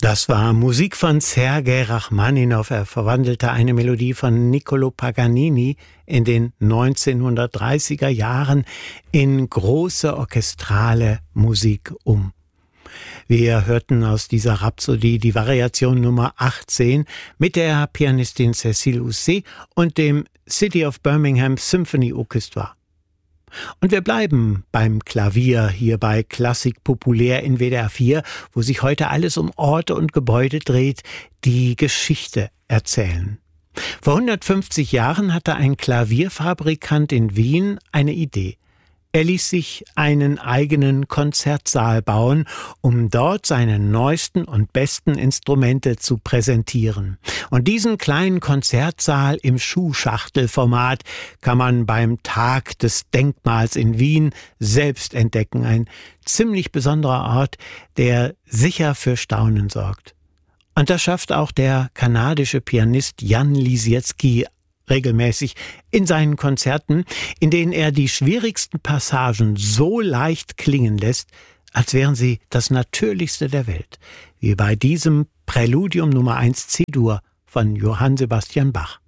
Das war Musik von Sergei Rachmaninow. Er verwandelte eine Melodie von Niccolò Paganini in den 1930er Jahren in große orchestrale Musik um. Wir hörten aus dieser Rhapsodie die Variation Nummer 18 mit der Pianistin Cécile Housset und dem City of Birmingham Symphony Orchestra. Und wir bleiben beim Klavier hier bei Klassik populär in WDR 4, wo sich heute alles um Orte und Gebäude dreht, die Geschichte erzählen. Vor 150 Jahren hatte ein Klavierfabrikant in Wien eine Idee. Er ließ sich einen eigenen Konzertsaal bauen, um dort seine neuesten und besten Instrumente zu präsentieren. Und diesen kleinen Konzertsaal im Schuhschachtelformat kann man beim Tag des Denkmals in Wien selbst entdecken. Ein ziemlich besonderer Ort, der sicher für Staunen sorgt. Und das schafft auch der kanadische Pianist Jan Lisiecki regelmäßig in seinen Konzerten, in denen er die schwierigsten Passagen so leicht klingen lässt, als wären sie das Natürlichste der Welt, wie bei diesem Präludium Nummer 1 C-Dur von Johann Sebastian Bach.